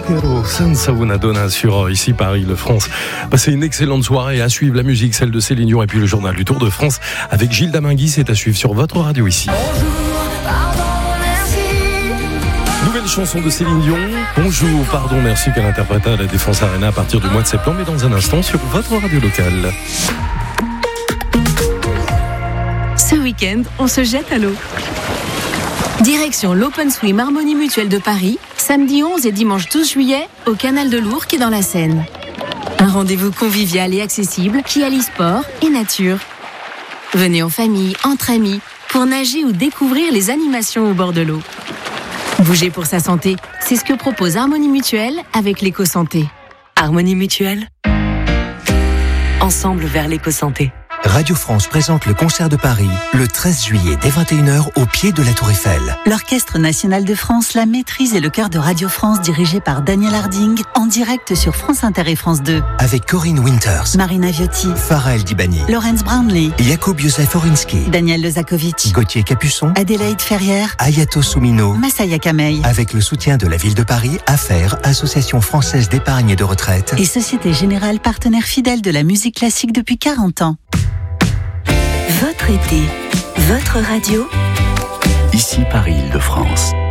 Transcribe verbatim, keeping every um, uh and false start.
Zucchero senza una donna sur Ici Paris, le France. Passez une excellente soirée, à suivre la musique, celle de Céline Dion et puis le journal du Tour de France avec Gilles Daminguis, c'est à suivre sur votre radio ici. Nouvelle chanson de Céline Dion, Bonjour, pardon, merci, qu'elle interpréta à la Défense Arena à partir du mois de septembre, mais dans un instant sur votre radio locale. Ce week-end, on se jette à l'eau. Direction l'Open Swim Harmonie Mutuelle de Paris, samedi onze et dimanche douze juillet, au canal de l'Ourcq et dans la Seine. Un rendez-vous convivial et accessible qui allie sport et nature. Venez en famille, entre amis, pour nager ou découvrir les animations au bord de l'eau. Bouger pour sa santé, c'est ce que propose Harmonie Mutuelle avec l'éco-santé. Harmonie Mutuelle, ensemble vers l'éco-santé. Radio France présente le concert de Paris le treize juillet dès vingt et une heures au pied de la Tour Eiffel. L'Orchestre National de France, la Maîtrise et le Chœur de Radio France dirigé par Daniel Harding en direct sur France Inter et France deux. Avec Corinne Winters, Marina Viotti, Pharrell Dibani, Laurence Brownlee, Jakub Józef Orinski, Daniel Lezakovic, Gauthier Capuçon, Adélaïde Ferrière, Ayato Soumino, Massaya Kamei. Avec le soutien de la Ville de Paris, Affaires, Association française d'épargne et de retraite et Société Générale, partenaire fidèle de la musique classique depuis quarante ans. Votre été, votre radio. Ici Paris, Île-de-France.